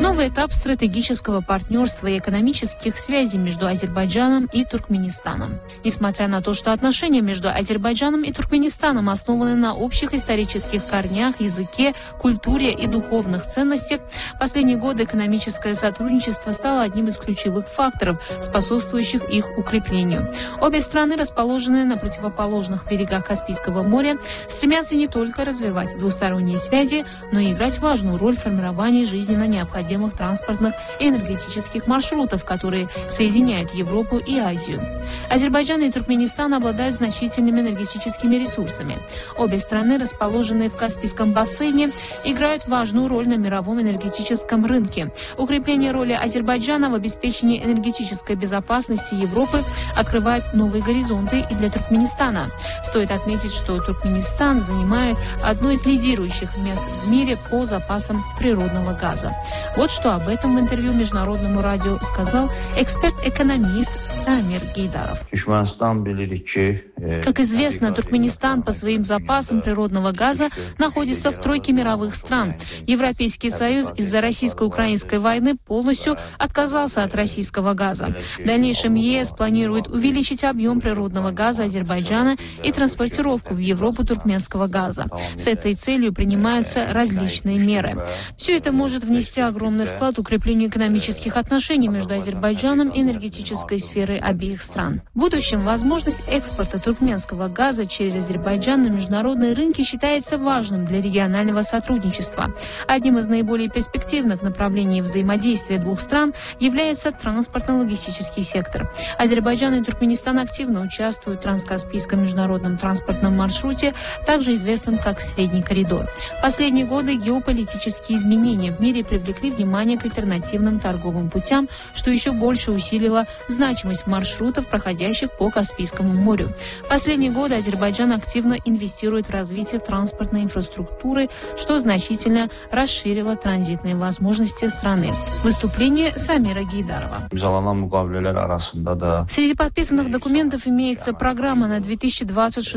Новый этап стратегического партнерства и экономических связей между Азербайджаном и Туркменистаном. Несмотря на то, что отношения между Азербайджаном и Туркменистаном основаны на общих исторических корнях, языке, культуре и духовных ценностях, в последние годы экономическое сотрудничество стало одним из ключевых факторов, способствующих их укреплению. Обе страны, расположенные на противоположных берегах Каспийского моря, стремятся не только развивать двусторонние связи, но и играть важную роль в формировании жизненно необходимых транспортных и энергетических маршрутов, которые соединяют Европу и Азию. Азербайджан и Туркменистан обладают значительными энергетическими ресурсами. Обе страны, расположенные в Каспийском бассейне, играют важную роль на мировом энергетическом рынке. Укрепление роли Азербайджана в обеспечении энергетической безопасности Европы открывает новые горизонты и для Туркменистана. Стоит отметить, что Туркменистан занимает одно из лидирующих мест в мире по запасам природного газа. Вот что об этом в интервью Международному радио сказал эксперт-экономист Самир Гейдаров. Как известно, Туркменистан по своим запасам природного газа находится в тройке мировых стран. Европейский Союз из-за российско-украинской войны полностью отказался от российского газа. В дальнейшем ЕС планирует увеличить объем природного газа Азербайджана и транспортировку в Европу туркменского газа. С этой целью принимаются различные меры. Все это может внести огромный вклад в укрепление экономических отношений между Азербайджаном и энергетической сферой обеих стран. В будущем возможность экспорта туркменского газа через Азербайджан на международные рынки считается важным для регионального сотрудничества. Одним из наиболее перспективных направлений взаимодействия двух стран является транспортно-логистический сектор. Азербайджан и Туркменистан активно участвуют в транскаспийском международном транспортном маршруте, также известном как Средний коридор. В последние годы геополитические изменения в мире привлекли внимание к альтернативным торговым путям, что еще больше усилило значимость маршрутов, проходящих по Каспийскому морю. В последние годы Азербайджан активно инвестирует в развитие транспортной инфраструктуры, что значительно расширило транзитные возможности страны. Выступление Самира Гейдарова. Среди подписанных документов имеется программа на 2026